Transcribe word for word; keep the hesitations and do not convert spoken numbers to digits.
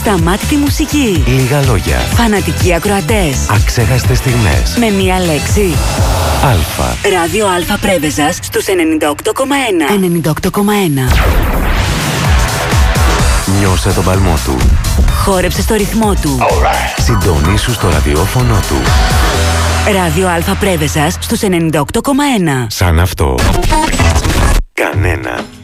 Ασταμάτητη μουσική. Λίγα λόγια. Φανατικοί ακροατές. Αξέχαστες στιγμές. Με μία λέξη. Αλφα. Ράδιο Αλφα Πρέβεζας στους ενενήντα οκτώ κόμμα ένα. ενενήντα οκτώ κόμμα ένα. Νιώσε τον παλμό του. Χόρεψε στο ρυθμό του. Right. Συντονίσου στο ραδιόφωνο του. Ράδιο Αλφα Πρέβεζας στους ενενήντα οκτώ κόμμα ένα. Σαν αυτό. Κανένα.